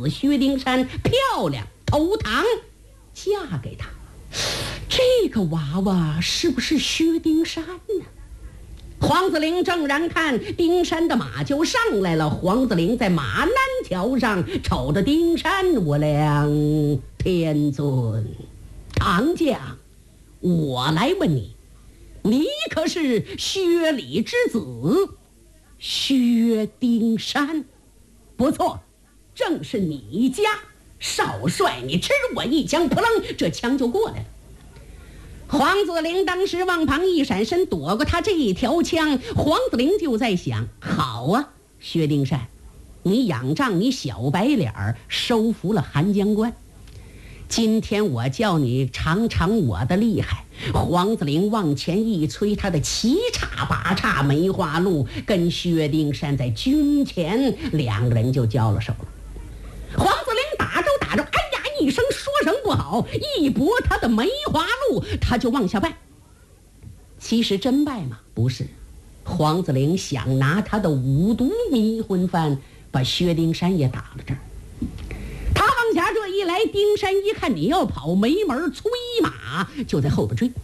子薛丁山漂亮投唐，嫁给他。这个娃娃是不是薛丁山呢？黄子陵正然看丁山的马就上来了，黄子陵在马鞍桥上瞅着丁山，我良天尊，唐将，我来问你，你可是薛礼之子薛丁山？不错，正是你家少帅，你吃我一枪，扑棱，这枪就过来了。黄子陵当时往旁一闪身，躲过他这一条枪。黄子陵就在想，好啊，薛丁山，你仰仗你小白脸收服了韩将官，今天我叫你尝尝我的厉害。黄子陵往前一催，他的七叉八叉梅花鹿跟薛丁山在军前两个人就交了手了。黄子陵打着哎呀一声，说声不好，一搏他的梅花鹿，他就往下败。其实真败吗？不是，黄子陵想拿他的五毒迷魂幡把薛丁山也打了这儿。他往下这一来，丁山一看你要跑，没门，催马就在后边追。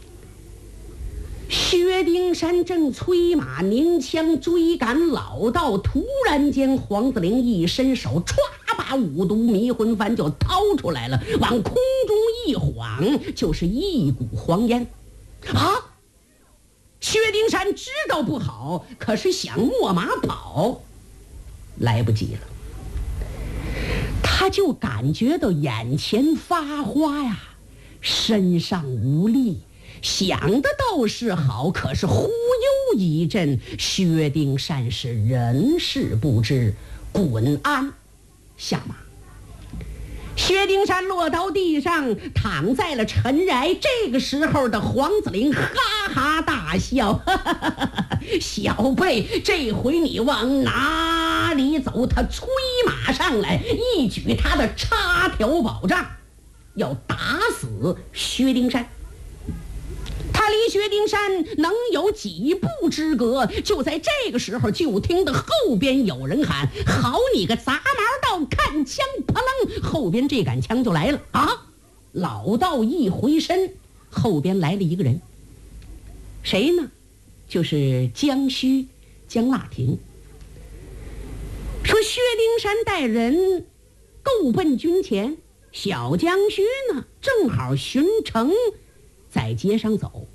薛丁山正催马拧枪追赶老道，突然间黄子陵一伸手，歘，把五毒迷魂幡就掏出来了，往空中一晃，就是一股黄烟啊！薛丁山知道不好，可是想没马跑来不及了，他就感觉到眼前发花呀，身上无力，想的倒是好，可是忽悠一阵，薛丁山是人事不知，滚鞍下马。薛丁山落到地上，躺在了尘埃。这个时候的黄子陵哈哈大笑，哈哈哈哈，小辈，这回你往哪里走？他催马上来，一举他的插条宝杖，要打死薛丁山。他离薛丁山能有几步之隔，就在这个时候，就听得后边有人喊：好你个杂毛道，看枪！扑棱，后边这杆枪就来了啊！老道一回身，后边来了一个人，谁呢？就是江须江腊亭。说薛丁山带人够奔军前，小江须呢正好巡城在街上走。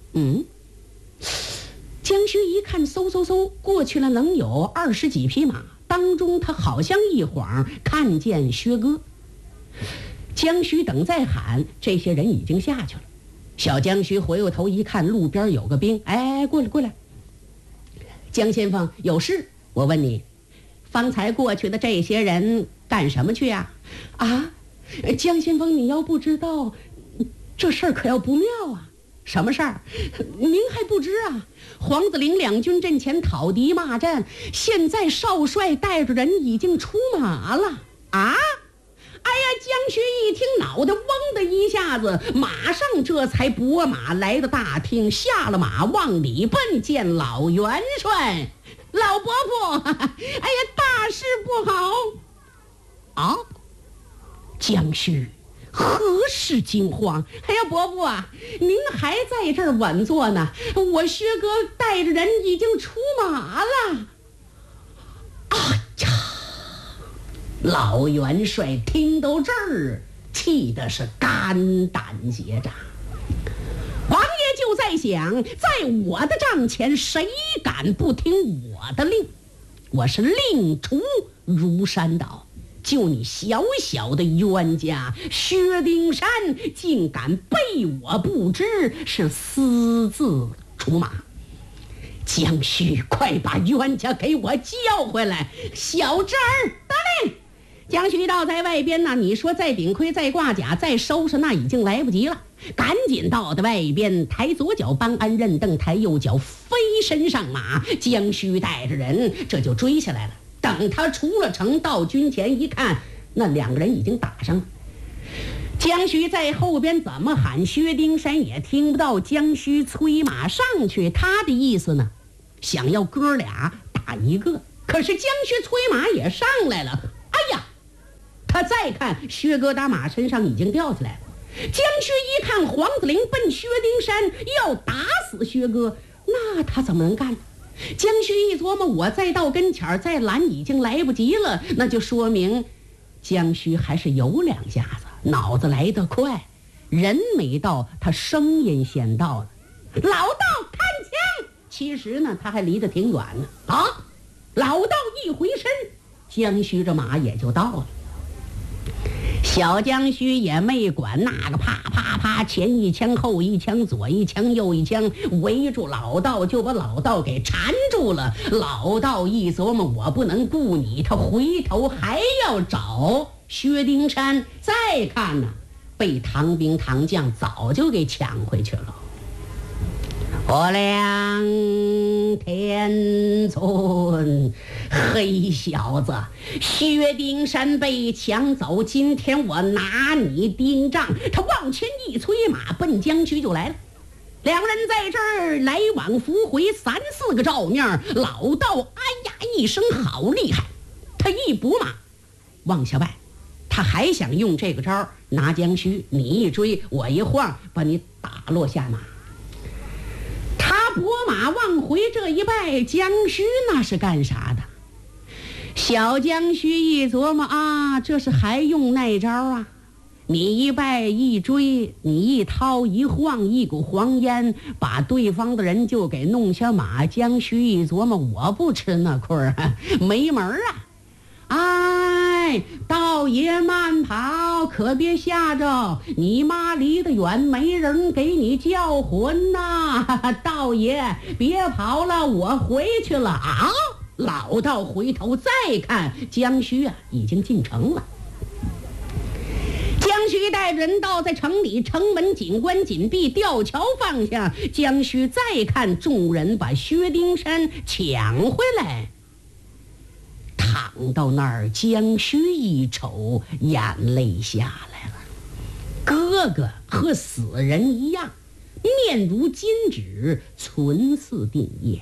江须一看，嗖过去了，能有20几匹马，当中他好像一晃看见薛哥。江须等再喊，这些人已经下去了。小江须回过头一看，路边有个兵，哎，过来，江先锋有事？我问你，方才过去的这些人干什么去呀？啊，江先锋，你要不知道，这事儿可要不妙啊！什么事儿？您还不知啊？黄子陵两军阵前讨敌骂战，现在少帅带着人已经出马了啊！哎呀，江须一听，脑袋嗡的一下子，马上这才拨马来到大厅，下了马往里奔，见老元帅。老伯父，哎呀，大事不好啊！江须何时惊慌？哎呀，伯父啊，您还在这儿稳坐呢，我薛哥带着人已经出马了。啊呀！老元帅听到这儿，气的是肝胆结扎。王爷就在想，在我的帐前，谁敢不听我的令？我是令除如山倒。就你小小的冤家薛丁山，竟敢被我不知，是私自出马。江须，快把冤家给我叫回来！小侄儿得令。江须道在外边呢，你说再顶盔再挂甲再收拾，那已经来不及了。赶紧到的外边，抬左脚搬鞍认凳，抬右脚飞身上马。江须带着人这就追下来了。等他出了城，到军前一看，那两个人已经打上了。江须在后边怎么喊，薛丁山也听不到。江须催马上去，他的意思呢，想要哥俩打一个。可是江须催马也上来了，哎呀， 他再看薛哥打马身上已经掉下来了。江须一看黄子陵奔薛丁山要打死薛哥，那他怎么能干？江须一琢磨，我再到跟前再拦已经来不及了，那就说明江须还是有两下子，脑子来得快，人没到，他声音先到了。老道看枪，其实呢他还离得挺远呢。啊，老道一回身，江须这马也就到了。小江须也没管那个，啪啪啪，前一枪后一枪，左一枪右一枪，围住老道，就把老道给缠住了。老道一琢磨，我不能顾你，他回头还要找薛丁山。再看呢，被唐兵唐将早就给抢回去了。我梁天尊，黑小子，薛丁山被抢走，今天我拿你盯账。他往前一催马，奔江须就来了。两人在这儿来往伏回3、4个照面，老道哎呀一声好厉害，他一补马往下拜，他还想用这个招拿江须，你一追我一晃，把你打落下马。他拨马往回这一拜，江须那是干啥的？小江须一琢磨啊，这是还用那招啊？你一拜一追，你一掏一晃，一股黄烟把对方的人就给弄下马。江须一琢磨，我不吃那亏儿，没门儿啊！哎，道爷慢跑，可别吓着你妈，离得远，没人给你叫魂呐！道爷别跑了，我回去了啊！老道回头再看，江须啊已经进城了。江须带着人到在城里，城门紧关紧闭，吊桥放下。江须再看众人把薛丁山抢回来，躺到那儿，江须一瞅，眼泪下来了。哥哥和死人一样，面如金纸，唇似定液。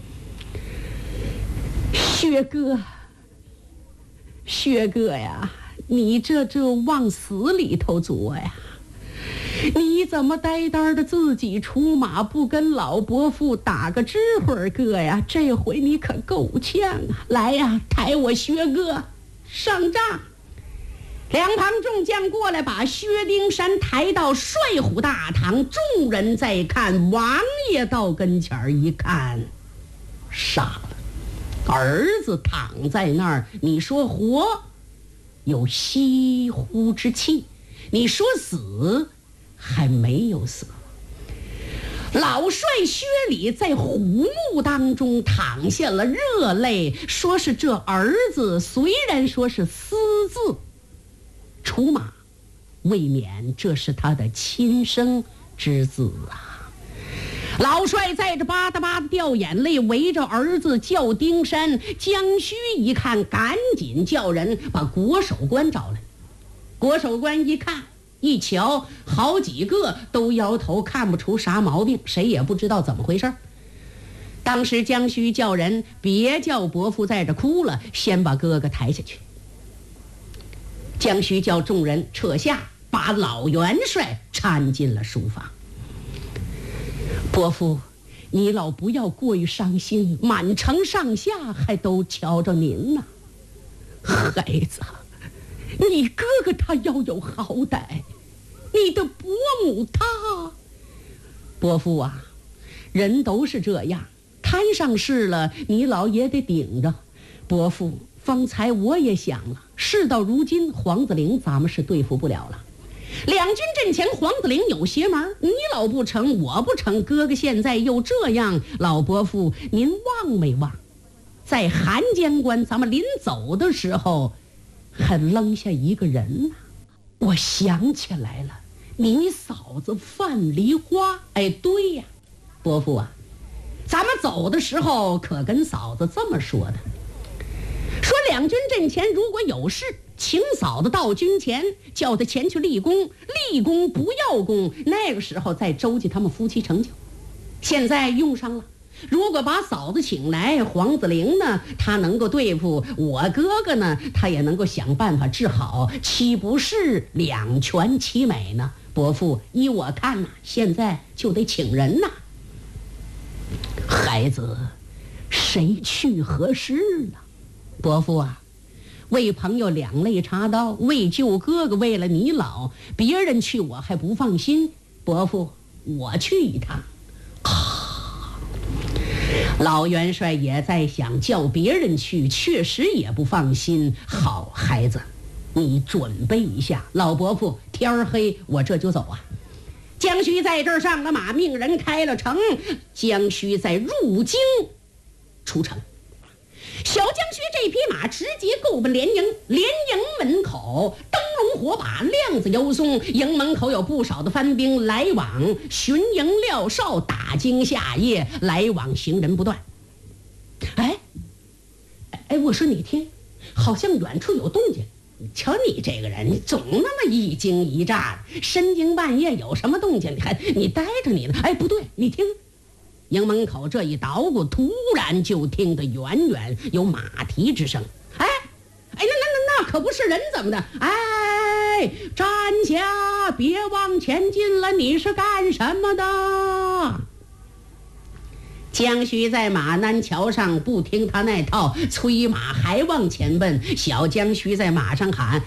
薛哥呀，你这往死里头作呀！你怎么呆呆的自己出马，不跟老伯父打个知会哥呀？这回你可够呛啊！来呀，抬我薛哥上帐。两旁众将过来，把薛丁山抬到帅虎大堂。众人再看，王爷到跟前一看，傻了。儿子躺在那儿，你说活有西乎之气，你说死还没有死。老帅薛礼在虎目当中淌下了热泪，说是这儿子虽然说是私自出马，未免这是他的亲生之子啊。老帅在这吧嗒吧嗒掉眼泪，围着儿子叫丁山。江须一看，赶紧叫人把国守官找来。国守官一看一瞧，好几个都摇头，看不出啥毛病，谁也不知道怎么回事。当时江须叫人别叫伯父在这哭了，先把哥哥抬下去。江须叫众人撤下，把老元帅搀进了书房。伯父，你老不要过于伤心，满城上下还都瞧着您呢。孩子，你哥哥他要有好歹，你的伯母他……伯父啊，人都是这样，摊上事了，你老也得顶着。伯父，方才我也想了，事到如今，黄子陵咱们是对付不了了。两军阵前，黄子陵有邪门，你老不成，我不成，哥哥现在又这样，老伯父您忘没忘？在寒江关咱们临走的时候，还扔下一个人呢。我想起来了，你嫂子范梨花。哎，对呀，伯父啊，咱们走的时候可跟嫂子这么说的，说两军阵前如果有事，请嫂子到军前，叫他前去立功，立功不要功，那个时候再周济他们夫妻成就。现在用上了， 如果把嫂子请来，黄子玲呢，她能够对付我哥哥呢，她也能够想办法治好，岂不是两全其美呢？伯父，依我看呐，现在就得请人呐。孩子，谁去合适呢？伯父啊，为朋友两肋插刀，为救哥哥，为了你老，别人去我还不放心。伯父，我去一趟。老元帅也在想，叫别人去确实也不放心。好孩子，你准备一下。老伯父，天黑我这就走啊。江须在这儿上了马，命人开了城。江须在入京出城，小江须这匹马直接够奔连营。连营门口灯笼火把，亮子游松，营门口有不少的番兵来往巡营廖哨，打惊夏夜，来往行人不断。我说你听，好像远处有动静。瞧你这个人，你总那么一惊一乍，深更半夜有什么动静你待着你呢？不对，你听，营门口这一捣鼓，突然就听得远远有马蹄之声。那可不是人怎么的？站下，别往前进了，你是干什么的？江须在马鞍桥上不听他那套，催马还往前奔。小江须在马上喊：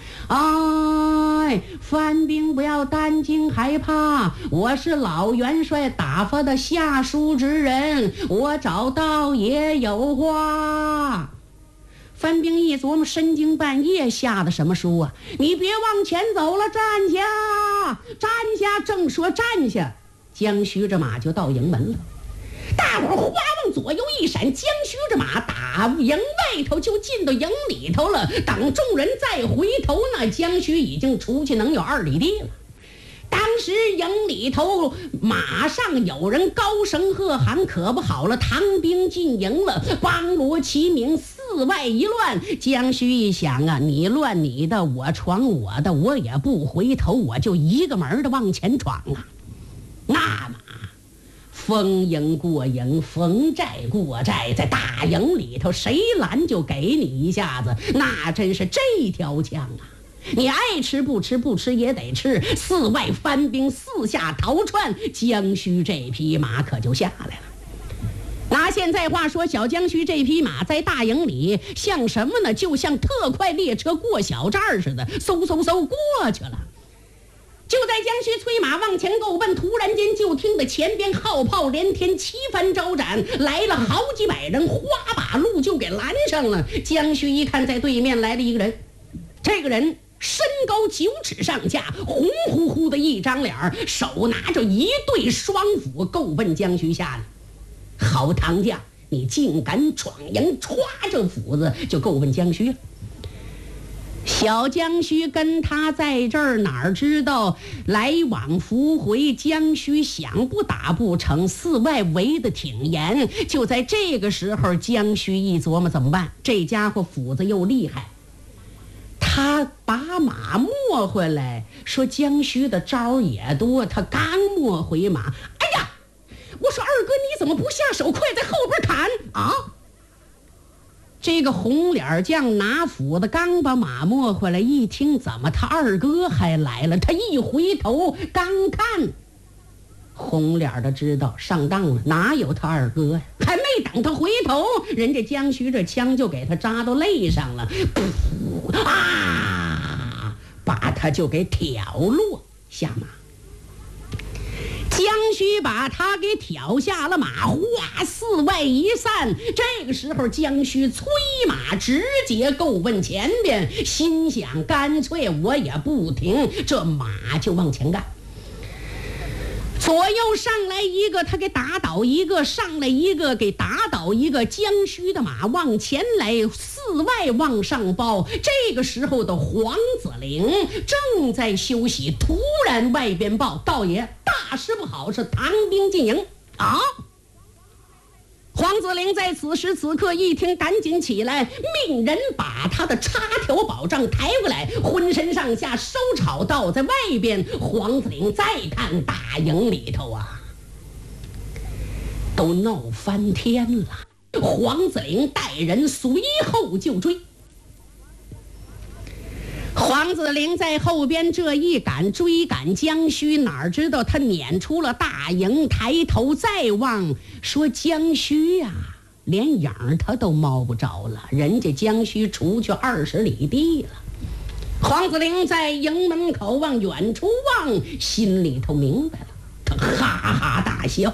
番兵不要担惊害怕，我是老元帅打发的下书之人，我找到也有话。番兵一琢磨，深更半夜下的什么书啊？你别往前走了，站下，站下！正说站下，江须这马就到营门了。大伙花往左右一闪，江须这马打营外头就进到营里头了。等众人再回头呢，江须已经出去能有2里地了。当时营里头马上有人高声喝喊，可不好了，唐兵进营了，梆锣齐鸣，四外一乱。江须一想啊，你乱你的，我闯我的，我也不回头，我就一个门的往前闯啊。那么逢营过营，逢寨过寨，在大营里头谁拦就给你一下子，那真是这条枪啊，你爱吃不吃，不吃也得吃。四外番兵四下逃窜，江须这匹马可就下来了。拿现在话说，小江须这匹马在大营里像什么呢？就像特快列车过小寨似的，嗖嗖嗖过去了。就在江须催马往前够奔，突然间就听得前边号炮连天，旗帆招展，来了好几百人，花把路就给拦上了。江须一看，在对面来了一个人，这个人身高9尺上下，红乎乎的一张脸，手拿着一对双斧，够奔江须下来。好唐将，你竟敢闯营，歘着斧子就够奔江须了。小江须跟他在这儿，哪知道来往伏回，江须想不打不成，四外围得挺严。就在这个时候，江须一琢磨怎么办，这家伙斧子又厉害，他把马摸回来，说江须的招也多，他刚摸回马，哎呀，我说二哥你怎么不下手，快在后边砍啊！这个红脸将拿斧子刚把马摸回来，一听怎么他二哥还来了，他一回头刚看，红脸的知道上当了，哪有他二哥呀？还没等他回头，人家江须这枪就给他扎到肋上了，把他就给挑落下马。江须把他给挑下了马，哗，四外一散。这个时候江须催马直接够奔前边，心想干脆我也不停，这马就往前干。左右上来一个，他给打倒一个，上来一个给打倒一个，江须的马往前来，四外往上包。这个时候的黄子陵正在休息，突然外边报，道爷大事不好，是唐兵进营啊！黄子陵在此时此刻一听，赶紧起来，命人把他的插条宝杖抬过来，浑身上下收草倒在外边。黄子陵再看大营里头啊， 都闹翻天了。黄子陵带人随后就追。黄子陵在后边这一赶，追赶江须，哪知道他撵出了大营，抬头再望，说江须呀，连影儿他都摸不着了，人家江须出去20里地了。黄子陵在营门口往远处望，心里头明白了，他哈哈大笑。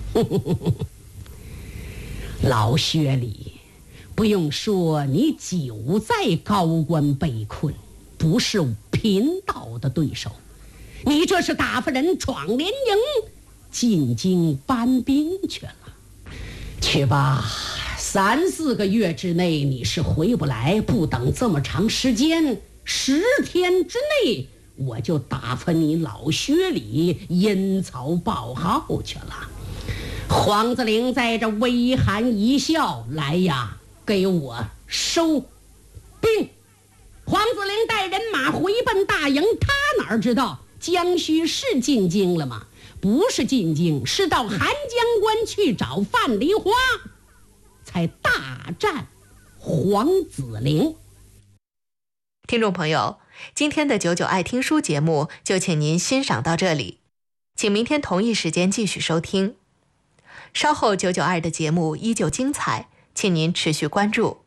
老薛礼，不用说，你久在高官被困，不是贫道的对手，你这是打发人闯连营，进京搬兵去了。去吧，3、4个月之内你是回不来，不等这么长时间，10天之内我就打发你老薛礼阴曹报号去了。黄子陵在这微寒一笑，来呀，给我收兵。黄子陵带人马回奔大营，他哪知道江须是进京了吗？不是进京，是到韩江关去找范梨花，才大战黄子陵。 听众朋友，今天的99爱听书节目就请您欣赏到这里，请明天同一时间继续收听。稍后992的节目依旧精彩，请您持续关注。